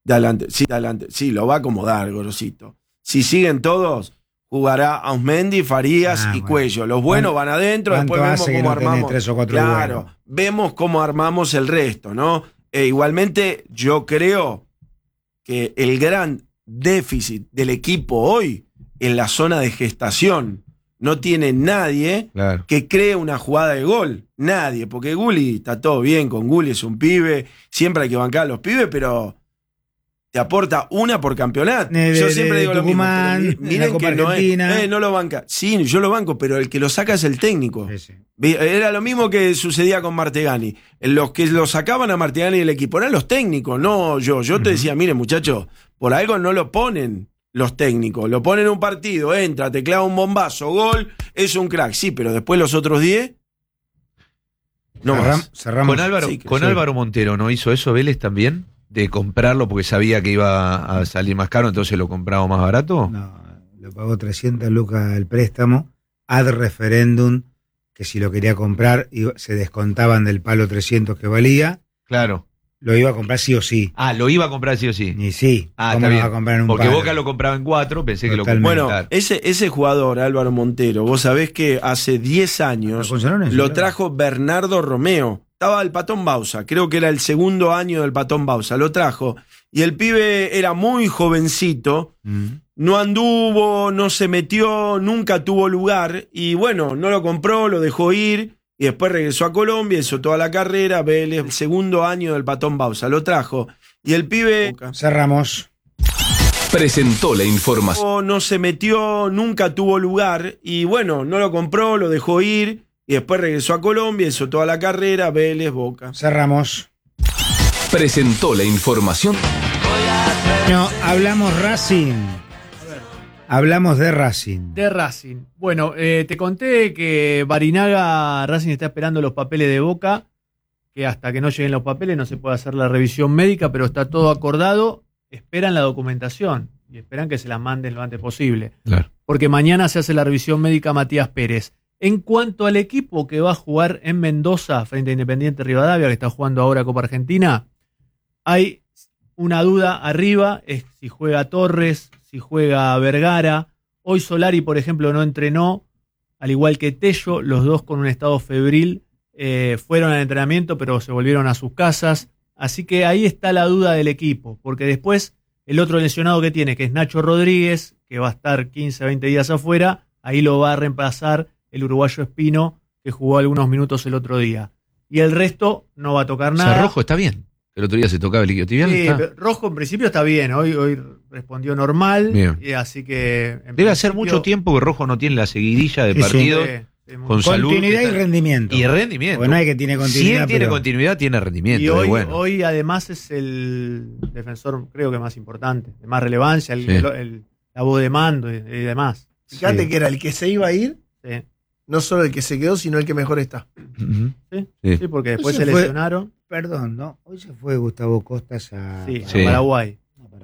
de adelante. Sí, de adelante. Sí, lo va a acomodar, Gorosito. Si siguen todos, jugará Ausmendi, Farías y Cuello. Los buenos van adentro, después vemos cómo armamos. 3 o 4 claro, buenos. vemos cómo armamos el resto, ¿no? Igualmente, yo creo que el gran déficit del equipo hoy en la zona de gestación no tiene nadie que cree una jugada de gol. Nadie, porque Gulli está todo bien con Gulli, es un pibe, siempre hay que bancar a los pibes, pero te aporta una por campeonato. Yo siempre digo Tucumán, lo mismo. Miren que no lo banca. Sí, yo lo banco, pero el que lo saca es el técnico. Sí. Era lo mismo que sucedía con Martegani. Los que lo sacaban a Martegani del equipo eran los técnicos, no yo. Yo te decía, miren muchachos, por algo no lo ponen los técnicos. Lo ponen en un partido, entra, te clava un bombazo, gol, es un crack. Sí, pero después los otros 10... No cerramos. Con Álvaro Montero, ¿no hizo eso Vélez también? De comprarlo porque sabía que iba a salir más caro, entonces lo compraba más barato. No, lo pagó 300 lucas el préstamo, ad referendum, que si lo quería comprar se descontaban del palo 300 que valía. Claro. Lo iba a comprar sí o sí. Lo iba a comprar sí o sí. Y sí. ¿Cómo lo iba a comprar en un porque palo? Boca lo compraba en 4, pensé que lo compraba. Bueno, ese jugador, Álvaro Montero, vos sabés que hace 10 años lo trajo Bernardo Romeo. Estaba el Patón Bausa, creo que era el segundo año del Patón Bausa, lo trajo. Y el pibe era muy jovencito, no anduvo, no se metió, nunca tuvo lugar. Y bueno, no lo compró, lo dejó ir. Y después regresó a Colombia, hizo toda la carrera, Vélez, el segundo año del Patón Bausa, lo trajo. Y el pibe... Cerramos. Presentó la información. No se metió, nunca tuvo lugar. Y bueno, no lo compró, lo dejó ir. Y después regresó a Colombia, hizo toda la carrera, Vélez, Boca. Cerramos. Presentó la información. No, hablamos Racing. Hablamos de Racing. De Racing. Bueno, te conté que Barinaga, Racing está esperando los papeles de Boca, que hasta que no lleguen los papeles no se puede hacer la revisión médica, pero está todo acordado. Esperan la documentación y esperan que se la manden lo antes posible. Claro. Porque mañana se hace la revisión médica a Matías Pérez. En cuanto al equipo que va a jugar en Mendoza frente a Independiente Rivadavia, que está jugando ahora Copa Argentina, hay una duda arriba, es si juega Torres, si juega Vergara. Hoy Solari, por ejemplo, no entrenó, al igual que Tello, los dos con un estado febril, fueron al entrenamiento, pero se volvieron a sus casas. Así que ahí está la duda del equipo, porque después el otro lesionado que tiene, que es Nacho Rodríguez, que va a estar 15 a 20 días afuera, ahí lo va a reemplazar el uruguayo Espino, que jugó algunos minutos el otro día. Y el resto no va a tocar nada. O sea, Rojo está bien. El otro día se tocaba el iliotibial. Sí, Rojo en principio está bien. Hoy respondió normal. Y así que... Debe hacer mucho tiempo que Rojo no tiene la seguidilla de partido. Con salud. Continuidad y rendimiento. Y rendimiento. Bueno, hay que tiene continuidad. Si él tiene continuidad, tiene rendimiento. Y hoy además es el defensor, creo que más importante, de más relevancia, la voz de mando y demás. Fíjate que era el que se iba a ir. Sí. No solo el que se quedó, sino el que mejor está. Sí, porque después se lesionaron. Perdón, ¿no? Hoy se fue Gustavo Costas a Paraguay.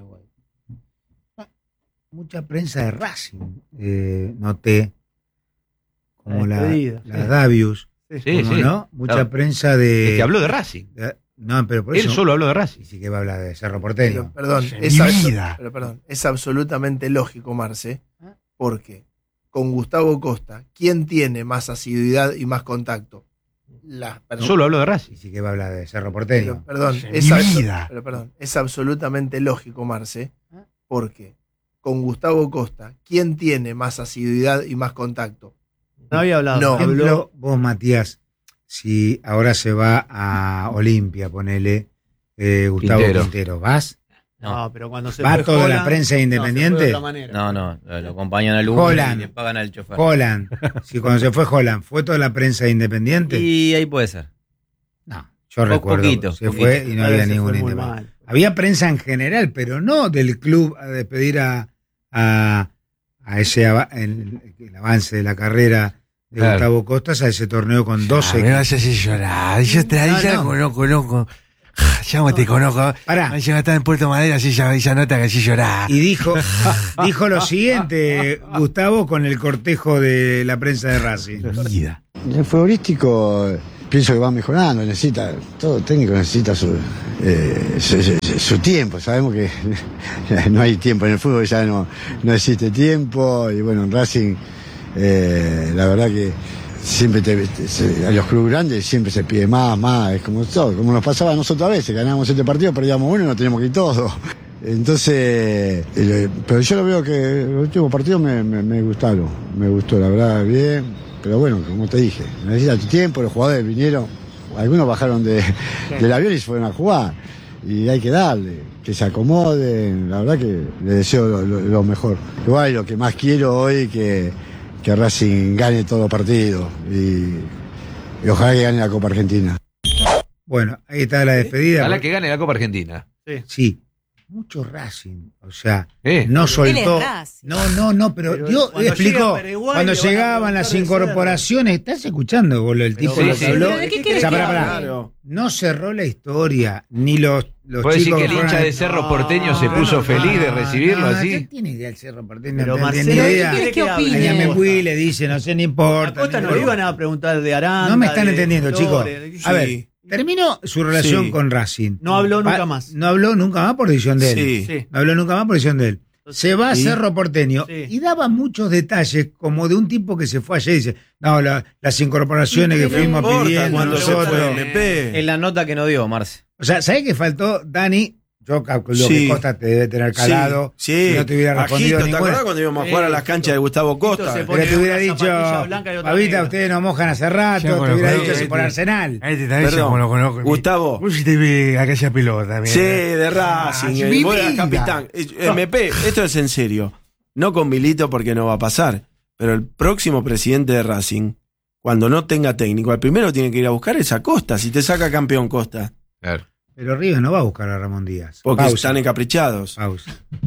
Mucha prensa de Racing. Noté como la Davius. ¿no? Mucha prensa de... Es que habló de Racing. No, pero por él eso, solo habló de Racing. Sí que va a hablar de Cerro Porteño. Perdón, es absolutamente lógico, Marce, porque con Gustavo Costa, ¿quién tiene más asiduidad y más contacto? Solo habló de Racing. Sí que va a hablar de Cerro Porteño. Perdón, es absolutamente lógico, Marce, porque con Gustavo Costa, ¿quién tiene más asiduidad y más contacto? No había hablado. No, habló vos, Matías, si ahora se va a Olimpia, ponele Gustavo Quintero, ¿vas? No, pero cuando se ¿va toda la prensa Independiente? No, lo acompañan al Uber y le pagan al chofer. Holland, si cuando se fue Holland, ¿fue toda la prensa Independiente? Y ahí puede ser. No, yo recuerdo, se fue y no había ningún Independiente. Había prensa en general, pero no del club a despedir a ese el avance de la carrera de Gustavo Costas, a ese torneo con 12. Me vas a hacer llorar. Yo ya conozco. Ya te conozco. Pará. Ahí ya está en Puerto Madera, así ya nota que así llorar. Y dijo lo siguiente, Gustavo, con el cortejo de la prensa de Racing. El futbolístico pienso que va mejorando, todo técnico necesita su tiempo. Sabemos que no hay tiempo en el fútbol, ya no existe tiempo, y bueno, en Racing la verdad que siempre a los clubes grandes siempre se pide más, es como todo, como nos pasaba a nosotros a veces, ganábamos 7 partidos, perdíamos uno y nos teníamos que ir todos. Entonces, pero yo lo veo que los últimos partidos me gustaron, me gustó, la verdad, bien, pero bueno, como te dije, necesita tu tiempo, los jugadores vinieron, algunos bajaron del avión y se fueron a jugar, y hay que darle, que se acomoden, la verdad que les deseo lo mejor. Igual lo que más quiero hoy que Racing gane todo partido y ojalá que gane la Copa Argentina. Bueno, ahí está la despedida. Ojalá que gane la Copa Argentina. Sí. Mucho Racing, o sea, no soltó. No, pero yo explicó cuando llegaban las incorporaciones. ¿Estás escuchando, boludo? El tipo lo que habló. No cerró la historia, ni los ¿puedes decir que el hincha de Cerro Porteño se puso feliz de recibirlo así? ¿Qué tiene idea el Cerro Porteño? No tiene idea. ¿Qué opina? Me fui, le dice, no sé, no importa. Acosta no le iban a preguntar de Aranda. No me están entendiendo, chicos. A ver. Terminó su relación con Racing. No habló nunca más. No habló nunca más por decisión de él. Sí. No habló nunca más por decisión de él. Se va a Cerro Porteño y daba muchos detalles como de un tipo que se fue ayer y dice, no, las incorporaciones que fuimos pidiendo nosotros. En la nota que nos dio, Marce. O sea, ¿sabés qué faltó, Dani? Yo calculo que Costa te debe tener calado. Sí. No te hubiera respondido ¿te acordás cuando íbamos a jugar a las canchas de Gustavo Costa? Pero te hubiera dicho, Pavita, ustedes nos mojan hace rato. Te hubiera dicho si por Arsenal. Perdón, Gustavo. Vos hiciste vi aquella pelota también. Sí, de Racing. Voy al capitán. MP, esto es en serio. No con Milito porque no va a pasar. Pero el próximo presidente de Racing, cuando no tenga técnico, el primero tiene que ir a buscar es a Costa. Si te saca campeón Costa. Claro. Pero River no va a buscar a Ramón Díaz. Porque están encaprichados. Pausa.